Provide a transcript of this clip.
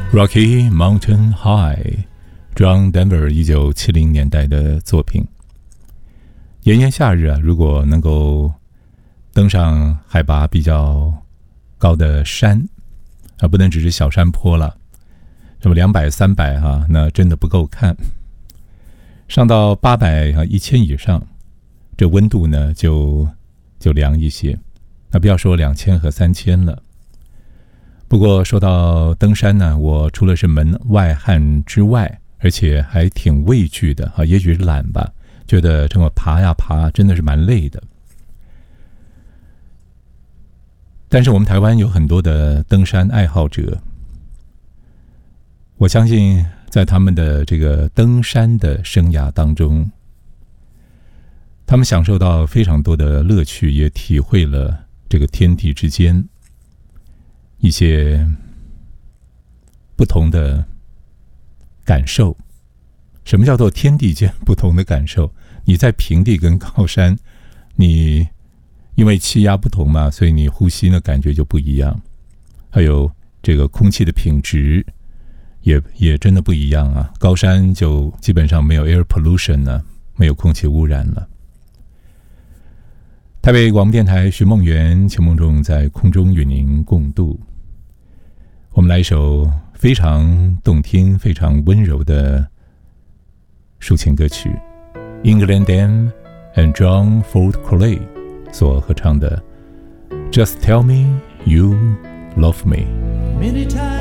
Rocky Mountain High John Denver 1970年代的作品。炎炎夏日啊，如果能够登上海拔比较高的山啊，不能只是小山坡了，什么200、300啊，那真的不够看。上到800啊、1000以上，这温度呢就凉一些。那不要说2000和3000了。不过说到登山呢，我除了是门外汉之外，而且还挺畏惧的啊，也许是懒吧，觉得这么爬呀爬真的是蛮累的。但是我们台湾有很多的登山爱好者，我相信在他们的这个登山的生涯当中，他们享受到非常多的乐趣，也体会了这个天地之间一些不同的感受。什么叫做天地间不同的感受？你在平地跟高山，你因为气压不同嘛，所以你呼吸的感觉就不一样。还有这个空气的品质也真的不一样啊。高山就基本上没有 air pollution 了，没有空气污染了。台北广播电台徐梦圆、钱梦仲在空中与您共度。我们来一首非常动听、非常温柔的抒情歌曲 ，England Dan and John Ford Crowley 所合唱的《Just Tell Me You Love Me》。